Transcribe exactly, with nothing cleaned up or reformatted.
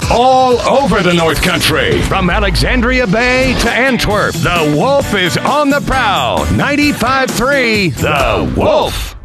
all over the North Country. From Alexandria Bay to Antwerp, the Wolf is on the prowl. ninety-five point three, The Wolf.